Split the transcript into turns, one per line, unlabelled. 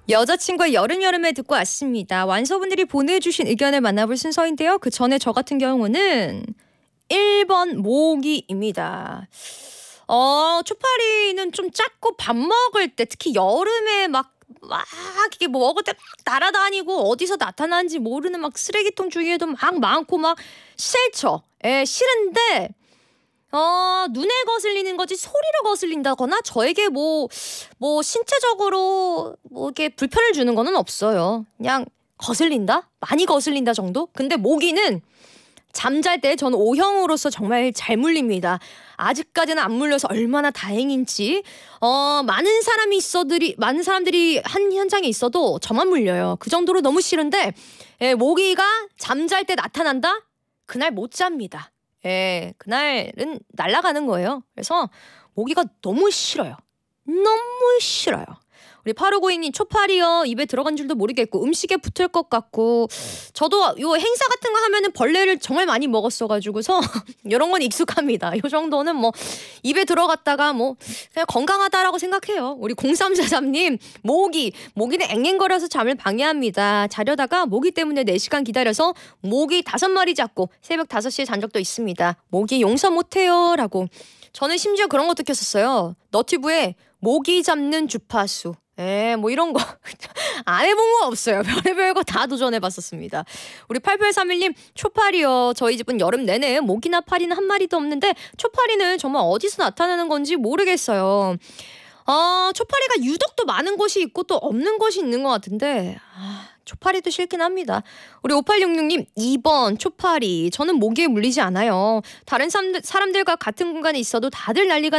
여자친구의 여름에 듣고 왔습니다. 완서분들이 보내주신 의견을 만나볼 순서인데요. 그 전에 저 같은 경우는 1번 모기입니다. 초파리는 좀 작고 밥 먹을 때 특히 여름에 막 이게 뭐 먹을 때 막 날아다니고 어디서 나타나는지 모르는 막 쓰레기통 주위에도 막 많고 막 싫죠. 싫은데 눈에 거슬리는 거지 소리로 거슬린다거나 저에게 뭐 신체적으로 뭐 이렇게 불편을 주는 거는 없어요. 그냥 거슬린다? 많이 거슬린다 정도? 근데 모기는 잠잘 때 저는 O형으로서 정말 잘 물립니다. 아직까지는 안 물려서 얼마나 다행인지. 많은 사람들이 한 현장에 있어도 저만 물려요. 그 정도로 너무 싫은데 모기가 잠잘 때 나타난다? 그날 못 잡니다. 그날은 날아가는 거예요. 그래서 모기가 너무 싫어요. 너무 싫어요. 우리 8592님 초파리요. 입에 들어간 줄도 모르겠고 음식에 붙을 것 같고 저도 요 행사 같은 거 하면은 벌레를 정말 많이 먹었어가지고서 이런 건 익숙합니다. 요 정도는 뭐 입에 들어갔다가 뭐 그냥 건강하다라고 생각해요. 우리 0343님 모기는 앵앵거려서 잠을 방해합니다. 자려다가 모기 때문에 4시간 기다려서 모기 5마리 잡고 새벽 5시에 잔 적도 있습니다. 모기 용서 못해요 라고. 저는 심지어 그런 것도 켰었어요. 너튜브에 모기 잡는 주파수. 뭐 이런 거 안 해본 거 없어요. 별의별 거 다 도전해봤었습니다. 우리 8831님 초파리요. 저희 집은 여름 내내 모기나 파리는 한 마리도 없는데 초파리는 정말 어디서 나타나는 건지 모르겠어요. 초파리가 유독 또 많은 곳이 있고 또 없는 곳이 있는 것 같은데 초파리도 싫긴 합니다. 우리 5866님 2번 초파리. 저는 모기에 물리지 않아요. 다른 사람들과 같은 공간에 있어도 다들 난리가